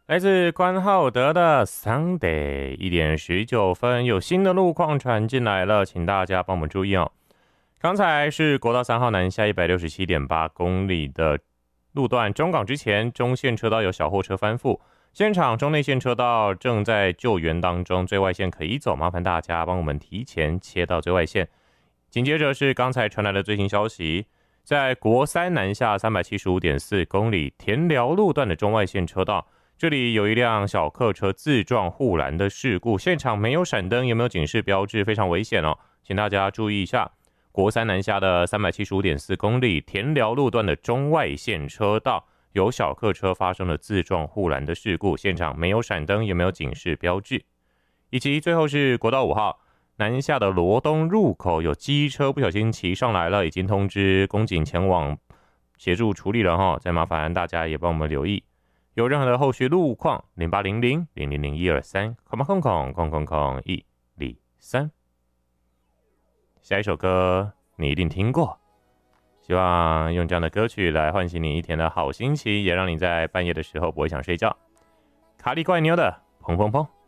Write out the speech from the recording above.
来自关浩德的 Sunday 1点19分，有新的路况传进来了，请大家帮我们注意哦。刚才是国道3号南下167.8公里的路段，中港之前中线车道有小货车翻覆，现场中内线车道正在救援当中，最外线可以走，麻烦大家帮我们提前切到最外线。紧接着是刚才传来的最新消息，在国3南下375.4公里田寮路段的中外线车道，这里有一辆小客车自撞护栏的事故，现场没有闪灯，也没有警示标志，非常危险哦，请大家注意一下。国3南下的375.4公里田寮路段的中外线车道有小客车发生了自撞护栏的事故，现场没有闪灯，也没有警示标志。以及最后是国道5号南下的罗东入口，有机车不小心骑上来了，已经通知公警前往协助处理了哈，再麻烦大家也帮我们留意。有任何的后续路况，0800000123，空103。下一首歌你一定听过，希望用这样的歌曲来唤醒你一天的好心情，也让你在半夜的时候不会想睡觉。卡里怪妞的砰砰砰。